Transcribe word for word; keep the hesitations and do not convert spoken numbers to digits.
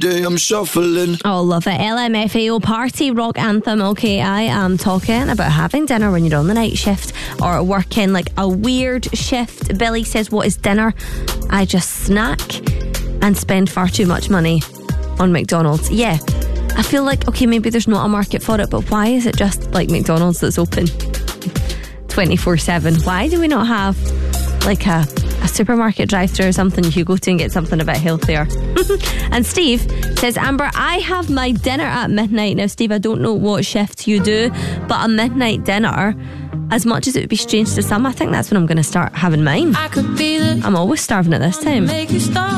day I'm shuffling. Oh, love it. L M F A O party rock anthem. Okay, I am talking about having dinner when you're on the night shift or working like a weird shift. Billy says, what is dinner? I just snack and spend far too much money on McDonald's. Yeah, I feel like, okay, maybe there's not a market for it, but why is it just like McDonald's that's open twenty-four seven? Why do we not have like a, a supermarket drive-thru or something you could go to and get something a bit healthier? And Steve says, Amber, I have my dinner at midnight. Now, Steve, I don't know what shift you do, but a midnight dinner, as much as it would be strange to some, I think that's when I'm going to start having mine. I could be the I'm always starving at this time.